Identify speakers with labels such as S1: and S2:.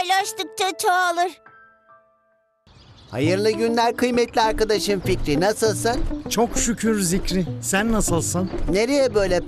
S1: paylaştıkça çoğalır.
S2: Hayırlı günler kıymetli arkadaşım Fikri. Nasılsın?
S3: Çok şükür Zikri. Sen nasılsın?
S2: Nereye böyle